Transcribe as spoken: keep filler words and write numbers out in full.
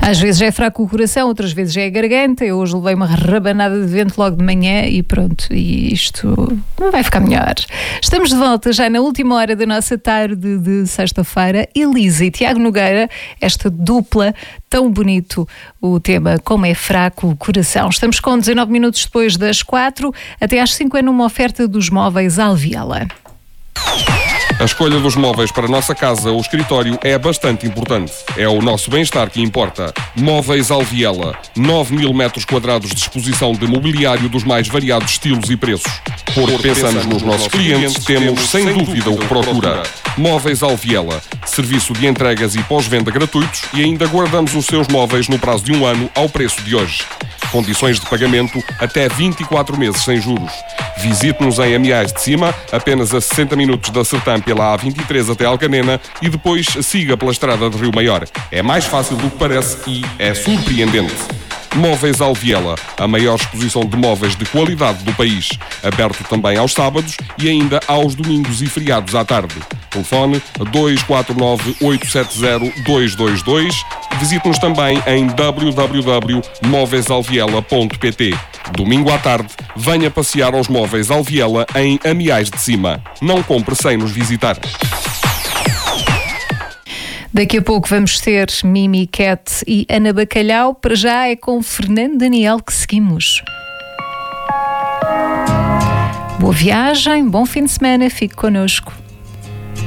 Às vezes é fraco o coração, outras vezes é a garganta. Eu hoje levei uma rabanada de vento logo de manhã e pronto, e isto não vai ficar melhor. Estamos de volta já na última hora da nossa tarde de sexta-feira. Elisa e Tiago Nogueira, esta dupla, tão bonito o tema, como é fraco o coração. Estamos com dezanove minutos depois das quatro, até às cinco é numa oferta dos móveis Alviela. A escolha dos móveis para a nossa casa ou escritório é bastante importante. É o nosso bem-estar que importa. Móveis Alviela. nove mil metros quadrados de exposição de mobiliário dos mais variados estilos e preços. Porque pensamos nos nossos clientes, temos sem dúvida o que procura. Móveis Alviela. Serviço de entregas e pós-venda gratuitos e ainda guardamos os seus móveis no prazo de um ano ao preço de hoje. Condições de pagamento até vinte e quatro meses sem juros. Visite-nos em Amiais de Cima, apenas a sessenta minutos da Sertã pela A vinte e três até Alcanena e depois siga pela estrada de Rio Maior. É mais fácil do que parece e é surpreendente. Móveis Alviela, a maior exposição de móveis de qualidade do país. Aberto também aos sábados e ainda aos domingos e feriados à tarde. Telefone dois quatro nove, oito sete zero, dois dois dois. Visite-nos também em w w w ponto móveis alviela ponto p t. Domingo à tarde, venha passear aos Móveis Alviela em Amiais de Cima. Não compre sem nos visitar. Daqui a pouco vamos ter Mimi Cat e Ana Bacalhau. Para já é com Fernando Daniel que seguimos. Boa viagem, bom fim de semana, fique connosco.